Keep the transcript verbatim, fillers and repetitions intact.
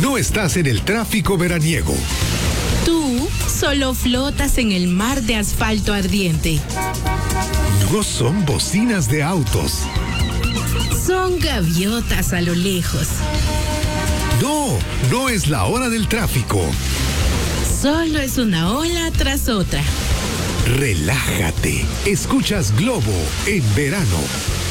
No estás en el tráfico veraniego. Tú solo flotas en el mar de asfalto ardiente. No son bocinas de autos. Son gaviotas a lo lejos. No, no es la hora del tráfico. Solo es una ola tras otra. Relájate. Escuchas Globo en verano.